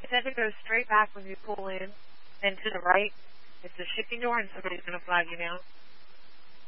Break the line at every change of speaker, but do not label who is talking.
said to go straight back when you pull in and to the right. It's a shipping door and somebody's going to flag you down.